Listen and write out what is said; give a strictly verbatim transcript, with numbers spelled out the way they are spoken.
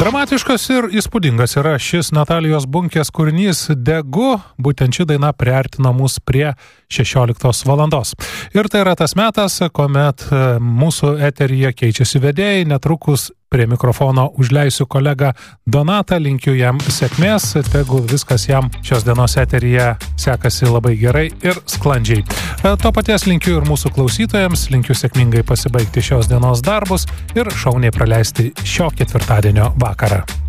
Dramatiškas ir įspūdingas yra šis Natalijos Bunkės kūrinys Degu, būtent ši daina priartina mus prie šešioliktos valandos. Ir tai yra tas metas, kuomet mūsų eteryje keičiasi vedėjai, netrukus prie mikrofono užleisiu kolegą Donatą, linkiu jam sėkmės, tegu viskas jam šios dienos eteryje sekasi labai gerai ir sklandžiai. To paties linkiu ir mūsų klausytojams, linkiu sėkmingai pasibaigti šios dienos darbus ir šauniai praleisti šio ketvirtadienio vakarą.